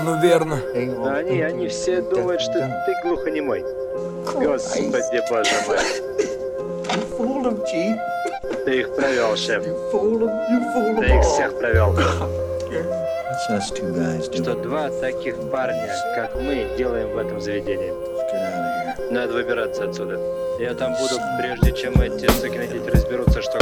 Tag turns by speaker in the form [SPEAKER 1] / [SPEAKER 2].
[SPEAKER 1] Ну верно.
[SPEAKER 2] Они все думают, что ты глухонемой. Господи, боже мой. Ты их провел, шеф. Ты их всех провел. Что два таких парня, как мы, делаем в этом заведении. Надо выбираться отсюда. Я там буду, прежде чем эти сукины дети разберутся, что